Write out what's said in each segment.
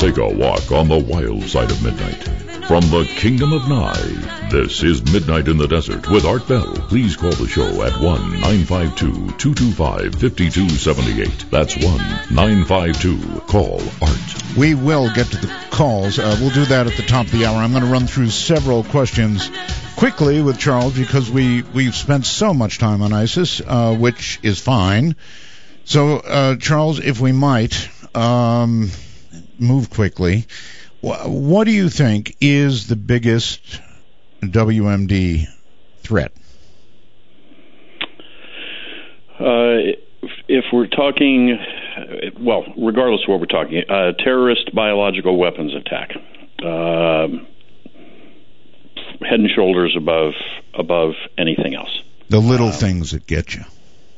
Take a walk on the wild side of midnight. From the Kingdom of Nye, this is Midnight in the Desert with Art Bell. Please call the show at 1-952-225-5278. That's 1-952-CALL-ART. We will get to the calls. We'll do that at the top of the hour. I'm going to run through several questions quickly with Charles because we've spent so much time on ISIS, which is fine. So, Charles, if we might move quickly, what do you think is the biggest WMD threat? If we're talking, well, regardless of what we're talking, terrorist biological weapons attack, head and shoulders above anything else. The little things that get you.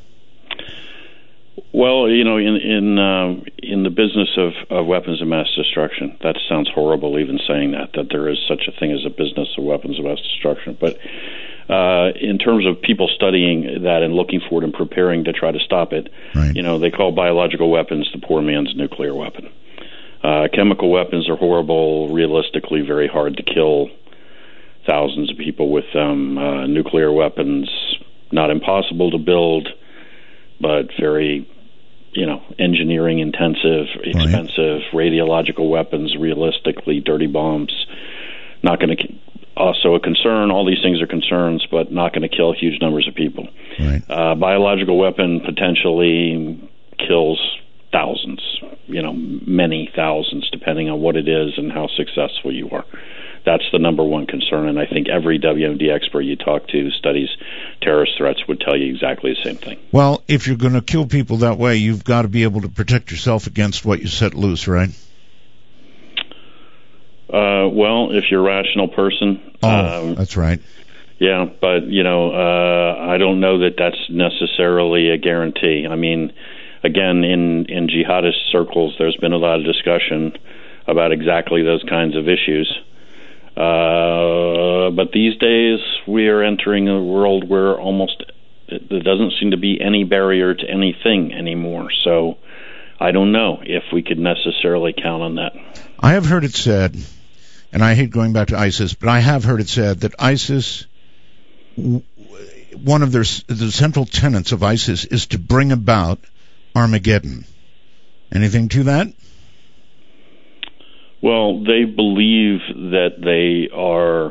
Well, you know, in the business of weapons of mass destruction, that sounds horrible even saying that there is such a thing as a business of weapons of mass destruction. But in terms of people studying that and looking for it and preparing to try to stop it, right. You know, they call biological weapons the poor man's nuclear weapon. Chemical weapons are horrible, realistically very hard to kill thousands of people with them. Nuclear weapons, not impossible to build, but very, you know, engineering intensive, expensive. Right. Radiological weapons, realistically, dirty bombs, not going to. Also a concern. All these things are concerns, but not going to kill huge numbers of people. Right. Biological weapon potentially kills thousands. You know, many thousands, depending on what it is and how successful you are. That's the number one concern, and I think every WMD expert you talk to who studies terrorist threats would tell you exactly the same thing. Well, if you're going to kill people that way, you've got to be able to protect yourself against what you set loose, right? Well, if you're a rational person. That's right. Yeah, but, you know, I don't know that that's necessarily a guarantee. I mean, again, in jihadist circles, there's been a lot of discussion about exactly those kinds of issues. But these days, we are entering a world where there doesn't seem to be any barrier to anything anymore. So I don't know if we could necessarily count on that. I have heard it said, and I hate going back to ISIS, but I have heard it said that ISIS, one of the central tenets of ISIS is to bring about Armageddon. Anything to that? Well, they believe that they are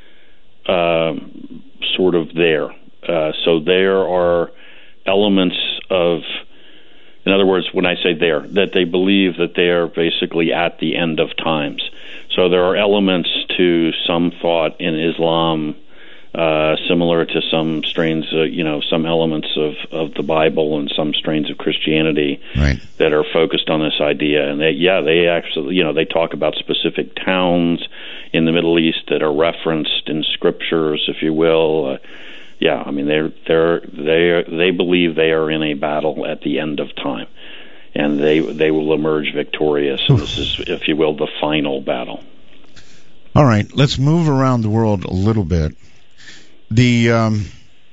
sort of there. So there are elements of, in other words, when I say there, that they believe that they are basically at the end of times. So there are elements to some thought in Islam, similar to some strains, some elements of the Bible and some strains of Christianity, right, that are focused on this idea. And they actually, they talk about specific towns in the Middle East that are referenced in scriptures, if you will. I mean, they believe they are in a battle at the end of time, and they will emerge victorious. And this is, if you will, the final battle. All right, let's move around the world a little bit. The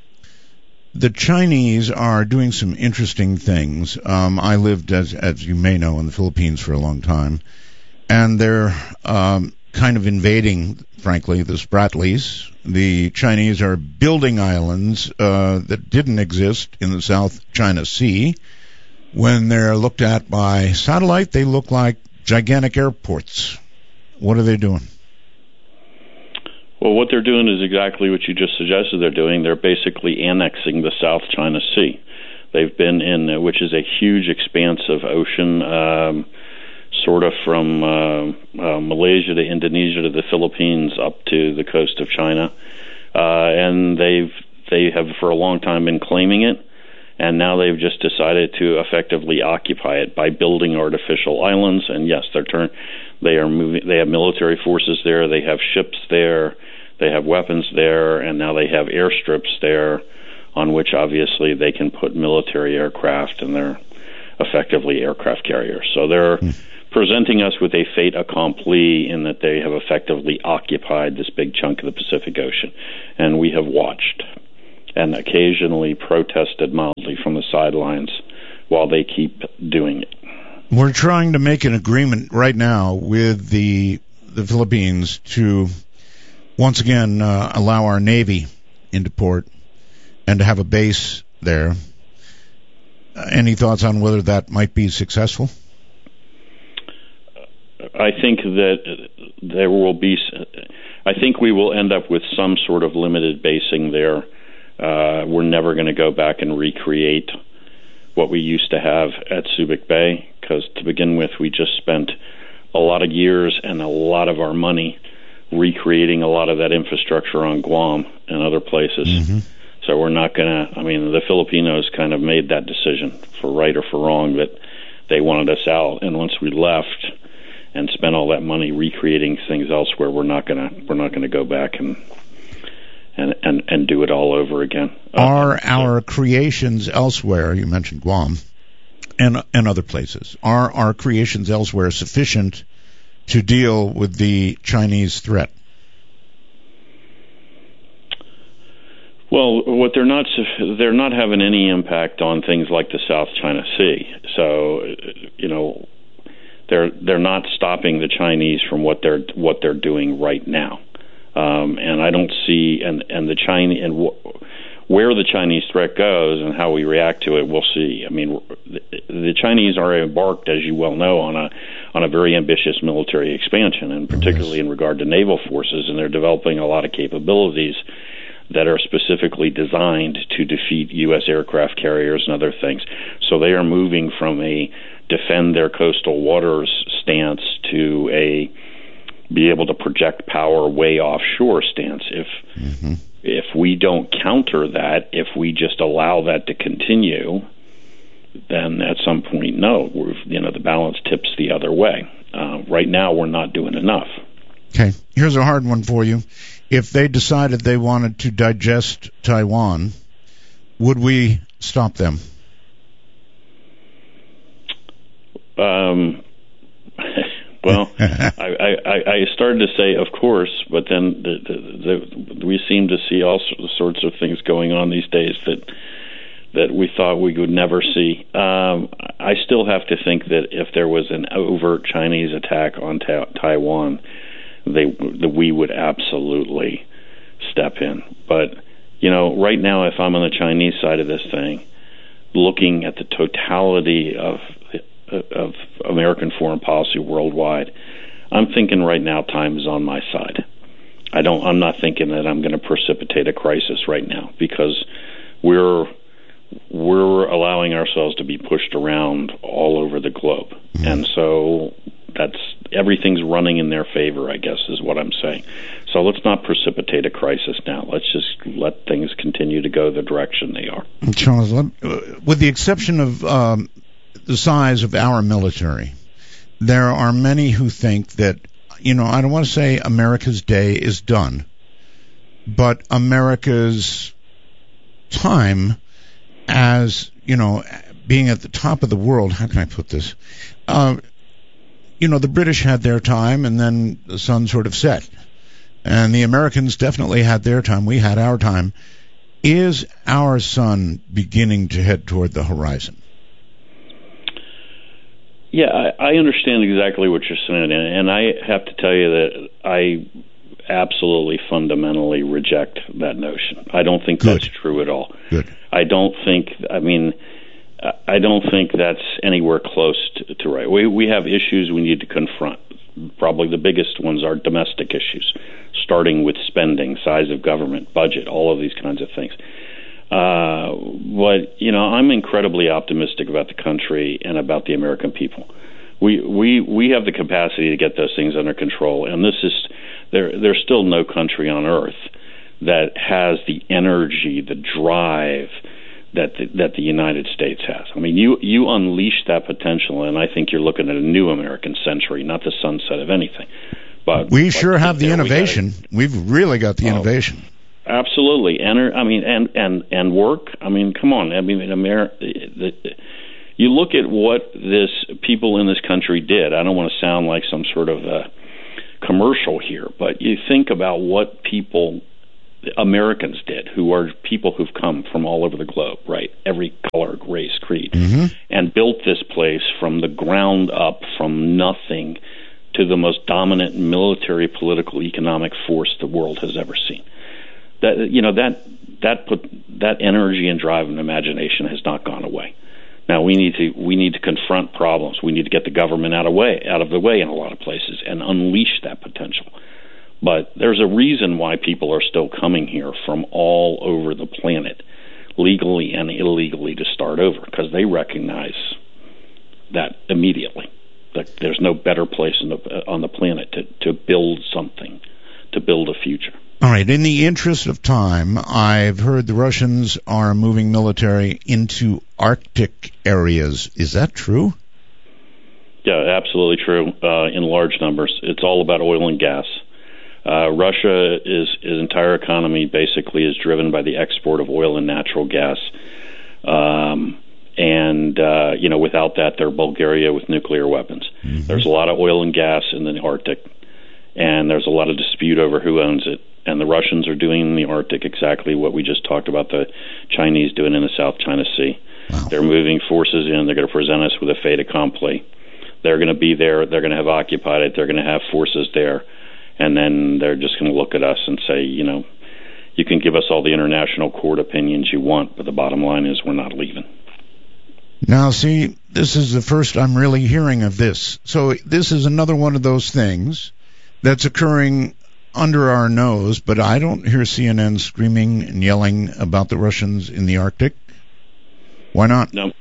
Chinese are doing some interesting things. I lived, as you may know, in the Philippines for a long time, and they're kind of invading, frankly, the Spratlys. The Chinese are building islands that didn't exist in the South China Sea. When they're looked at by satellite, they look like gigantic airports. What are they doing? Well, what they're doing is exactly what you just suggested they're doing. They're basically annexing the South China Sea. They've been in, which is a huge expanse of ocean, sort of from Malaysia to Indonesia to the Philippines up to the coast of China. And they have for a long time been claiming it, and now they've just decided to effectively occupy it by building artificial islands. And yes, they are moving. They have military forces there. They have ships there. They have weapons there, and now they have airstrips there, on which obviously they can put military aircraft, and they're effectively aircraft carriers. So they're presenting us with a fait accompli in that they have effectively occupied this big chunk of the Pacific Ocean, and we have watched and occasionally protested mildly from the sidelines while they keep doing it. We're trying to make an agreement right now with the Philippines to once again allow our Navy into port and to have a base there. Any thoughts on whether that might be successful? I think that there will be. I think we will end up with some sort of limited basing there. We're never going to go back and recreate what we used to have at Subic Bay, because to begin with, we just spent a lot of years and a lot of our money recreating a lot of that infrastructure on Guam and other places. Mm-hmm. So we're not going to, I mean, the Filipinos kind of made that decision, for right or for wrong, that they wanted us out. And once we left and spent all that money recreating things elsewhere, we're not going to go back and do it all over again. Are our creations elsewhere, you mentioned Guam, and other places, are our creations elsewhere sufficient to deal with the Chinese threat? Well, what they're not having any impact on things like the South China Sea. So, they're not stopping the Chinese from what they're doing right now. And I don't see where the Chinese threat goes and how we react to it, we'll see. I mean, the Chinese are embarked, as you well know, on a very ambitious military expansion, and particularly in regard to naval forces, and they're developing a lot of capabilities that are specifically designed to defeat U.S. aircraft carriers and other things. So they are moving from a defend their coastal waters stance to a be able to project power way offshore stance. If we don't counter that, if we just allow that to continue, then at some point, the balance tips the other way. Right now, we're not doing enough. Okay, here's a hard one for you. If they decided they wanted to digest Taiwan, would we stop them? Well, I started to say, of course, but then we seem to see all sorts of things going on these days that we thought we would never see. I still have to think that if there was an overt Chinese attack on Taiwan, we would absolutely step in. But, right now, if I'm on the Chinese side of this thing, looking at the totality of American foreign policy worldwide, I'm thinking right now time is on my side. I'm not thinking that I'm going to precipitate a crisis right now, because we're allowing ourselves to be pushed around all over the globe. Mm-hmm. And so everything's running in their favor, I guess, is what I'm saying. So let's not precipitate a crisis now. Let's just let things continue to go the direction they are. Charles, with the exception of the size of our military, there are many who think that, I don't want to say America's day is done, but America's time as, being at the top of the world, how can I put this? The British had their time, and then the sun sort of set. And the Americans definitely had their time. We had our time. Is our sun beginning to head toward the horizon? Yeah, I understand exactly what you're saying, and I have to tell you that I absolutely fundamentally reject that notion. I don't think that's true at all. Good. I don't think that's anywhere close to right. We have issues we need to confront. Probably the biggest ones are domestic issues, starting with spending, size of government, budget, all of these kinds of things. But I'm incredibly optimistic about the country and about the American people. We have the capacity to get those things under control, and there's still no country on earth that has the energy, the drive that the United States has. I mean, you unleash that potential, and I think you're looking at a new American century, not the sunset of anything. But we sure have the innovation. We've really got the innovation. Absolutely, and work. I mean, come on. I mean, in America, you look at what people in this country did. I don't want to sound like some sort of a commercial here, but you think about what people Americans did, who are people who've come from all over the globe, right? Every color, race, creed, and built this place from the ground up, from nothing, to the most dominant military, political, economic force the world has ever seen. That energy and drive and imagination has not gone away. Now we need to confront problems. We need to get the government out of the way in a lot of places and unleash that potential. But there's a reason why people are still coming here from all over the planet, legally and illegally, to start over, because they recognize that immediately. That there's no better place on the planet to build something, to build a future. All right. In the interest of time, I've heard the Russians are moving military into Arctic areas. Is that true? Yeah, absolutely true. In large numbers, it's all about oil and gas. Russia his entire economy basically is driven by the export of oil and natural gas. Without that, they're Bulgaria with nuclear weapons. Mm-hmm. There's a lot of oil and gas in the Arctic, and there's a lot of dispute over who owns it. And the Russians are doing in the Arctic exactly what we just talked about the Chinese doing in the South China Sea. Wow. They're moving forces in. They're going to present us with a fait accompli. They're going to be there. They're going to have occupied it. They're going to have forces there. And then they're just going to look at us and say, you can give us all the international court opinions you want, but the bottom line is we're not leaving. Now, see, this is the first I'm really hearing of this. So this is another one of those things that's occurring under our nose, but I don't hear CNN screaming and yelling about the Russians in the Arctic. Why not? No.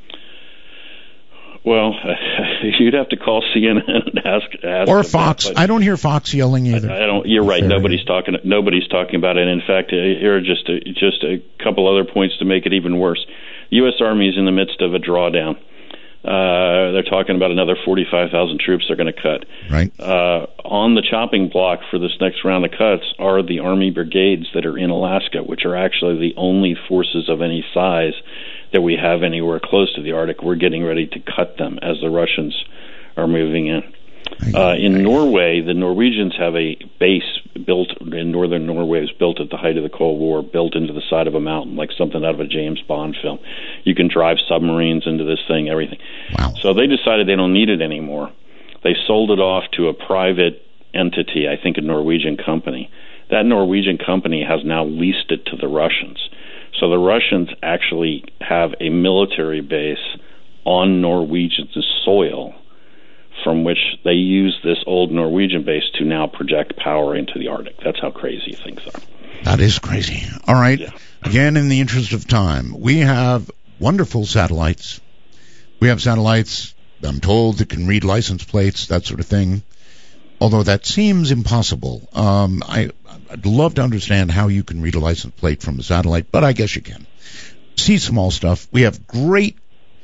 Well, you'd have to call CNN and ask or Fox. I don't hear Fox yelling either. I don't. You're right. Nobody's talking about it. In fact, here are just a couple other points to make it even worse. U.S. Army is in the midst of a drawdown. They're talking about another 45,000 troops they're going to cut. Right. On the chopping block for this next round of cuts are the Army brigades that are in Alaska, which are actually the only forces of any size that we have anywhere close to the Arctic. We're getting ready to cut them as the Russians are moving in. In Norway, the Norwegians have a base built in northern Norway. It was built at the height of the Cold War, built into the side of a mountain, like something out of a James Bond film. You can drive submarines into this thing, everything. Wow. So they decided they don't need it anymore. They sold it off to a private entity, I think a Norwegian company. That Norwegian company has now leased it to the Russians. So the Russians actually have a military base on Norwegian soil from which they use this old Norwegian base to now project power into the Arctic. That's how crazy things are. That is crazy. All right. Yeah. Again, in the interest of time, we have wonderful satellites. We have satellites, I'm told, that can read license plates, that sort of thing, although that seems impossible. I'd love to understand how you can read a license plate from a satellite, but I guess you can. See small stuff. We have great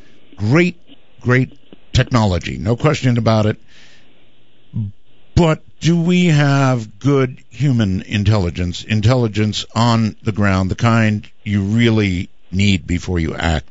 technology, no question about it. But do we have good human intelligence on the ground, the kind you really need before you act?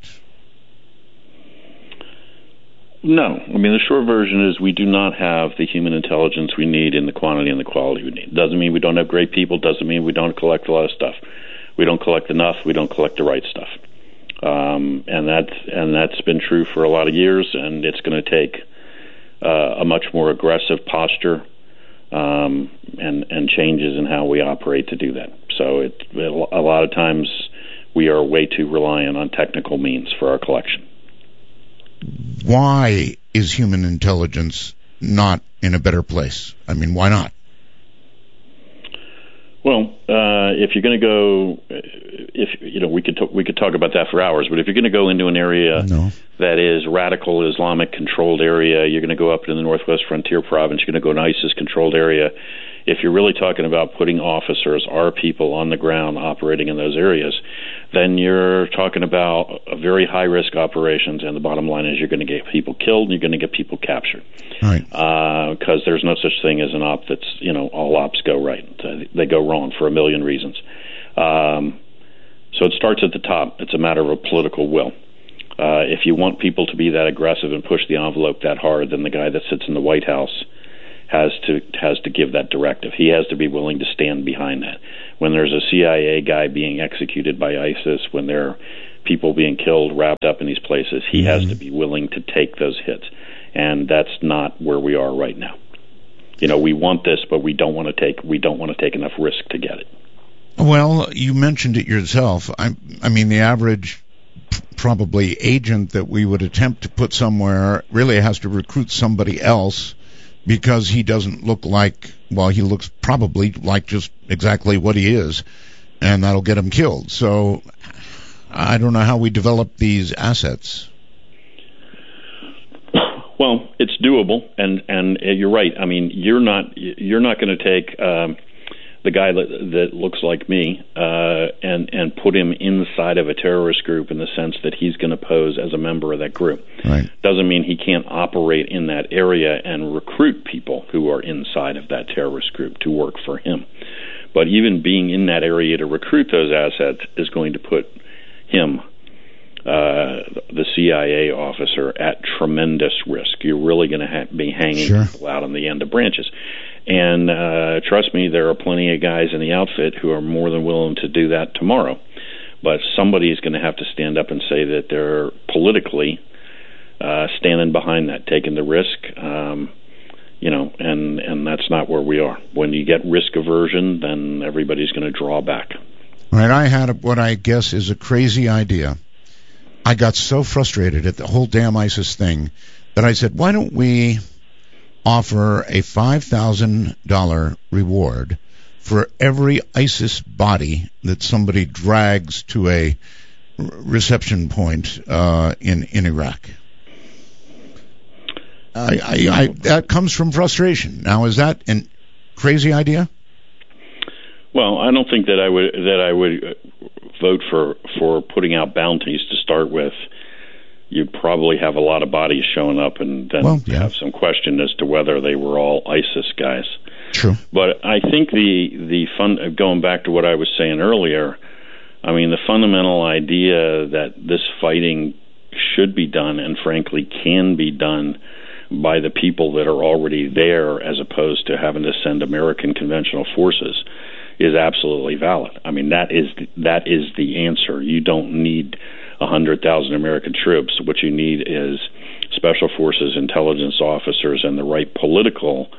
No. I mean, the short version is we do not have the human intelligence we need in the quantity and the quality we need. Doesn't mean we don't have great people. Doesn't mean we don't collect a lot of stuff. We don't collect enough. We don't collect the right stuff. And that's been true for a lot of years, and it's going to take a much more aggressive posture and changes in how we operate to do that. So a lot of times we are way too reliant on technical means for our collection. Why is human intelligence not in a better place? I mean, why not? Well, if you're going to go, we could talk about that for hours. But if you're going to go into an area that is radical Islamic controlled area, you're going to go up to the Northwest Frontier Province. You're going to go to an ISIS controlled area. If you're really talking about putting officers, our people on the ground operating in those areas, then you're talking about a very high risk operations. And the bottom line is you're going to get people killed and you're going to get people captured. Right. Because there's no such thing as an op that's, all ops go right. They go wrong for a million reasons. So it starts at the top. It's a matter of political will. If you want people to be that aggressive and push the envelope that hard, then the guy that sits in the White House has to give that directive. He has to be willing to stand behind that. When there's a CIA guy being executed by ISIS, when there are people being killed, wrapped up in these places, he has to be willing to take those hits. And that's not where we are right now. We want this, but we don't want to take enough risk to get it. Well, you mentioned it yourself. I mean, the average probably agent that we would attempt to put somewhere really has to recruit somebody else because he doesn't look like, well, he looks probably like just exactly what he is, and that'll get him killed. So I don't know how we develop these assets. Well, it's doable, and you're right. I mean, you're not going to take the guy that looks like me and put him inside of a terrorist group in the sense that he's going to pose as a member of that group. Right. Doesn't mean he can't operate in that area and recruit people who are inside of that terrorist group to work for him. But even being in that area to recruit those assets is going to put him, the CIA officer, at tremendous risk. You're really going to be hanging people out on the end of branches. And trust me, there are plenty of guys in the outfit who are more than willing to do that tomorrow. But somebody is going to have to stand up and say that they're politically standing behind that, taking the risk, and that's not where we are. When you get risk aversion, then everybody's going to draw back. All right, I had what I guess is a crazy idea. I got so frustrated at the whole damn ISIS thing that I said, why don't we offer a $5,000 reward for every ISIS body that somebody drags to a reception point in Iraq? That comes from frustration. Now, is that a crazy idea? Well, I don't think that I would vote for putting out bounties to start with. You'd probably have a lot of bodies showing up, and then have some question as to whether they were all ISIS guys. True. But I think going back to what I was saying earlier, I mean, the fundamental idea that this fighting should be done, and frankly can be done, by the people that are already there, as opposed to having to send American conventional forces, is absolutely valid. I mean, that is the answer. You don't need 100,000 American troops. What you need is special forces, intelligence officers, and the right political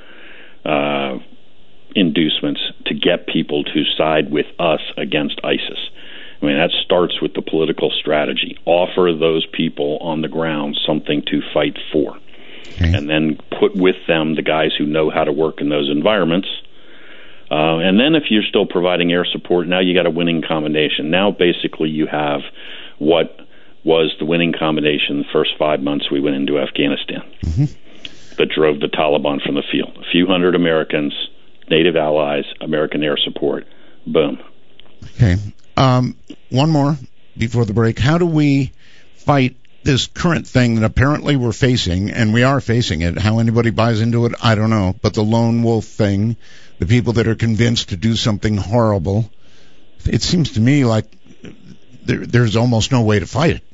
inducements to get people to side with us against ISIS. I mean, that starts with the political strategy. Offer those people on the ground something to fight for. Okay. And then put with them the guys who know how to work in those environments. And then if you're still providing air support, now you got a winning combination. Now basically you have what was the winning combination the first 5 months we went into Afghanistan that drove the Taliban from the field. A few hundred Americans, native allies, American air support. Boom. Okay. One more before the break. How do we fight this current thing that apparently we're facing, and we are facing it? How anybody buys into it, I don't know. But the lone wolf thing, the people that are convinced to do something horrible, it seems to me like there's almost no way to fight it.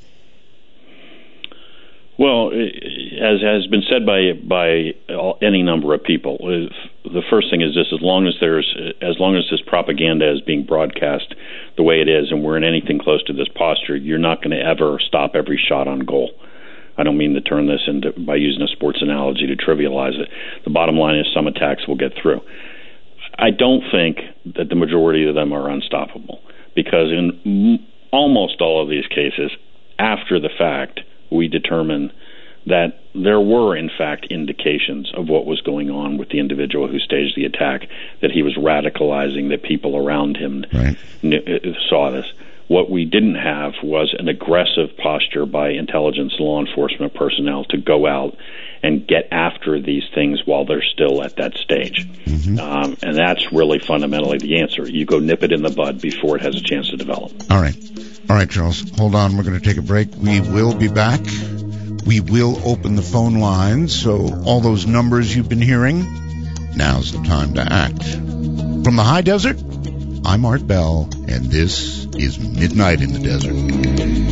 Well, as has been said by any number of people, the first thing is this: as long as this propaganda is being broadcast the way it is, and we're in anything close to this posture, you're not going to ever stop every shot on goal. I don't mean to turn this into, by using a sports analogy, to trivialize it. The bottom line is some attacks will get through. I don't think that the majority of them are unstoppable, because in almost all of these cases, after the fact, we determine that there were, in fact, indications of what was going on with the individual who staged the attack, that he was radicalizing, that people around him saw this. What we didn't have was an aggressive posture by intelligence law enforcement personnel to go out and get after these things while they're still at that stage. And that's really fundamentally the answer. You go nip it in the bud before it has a chance to develop. All right, Charles. Hold on. We're going to take a break. We will be back. We will open the phone lines, so all those numbers you've been hearing, now's the time to act. From the high desert, I'm Art Bell, and this is Midnight in the Desert.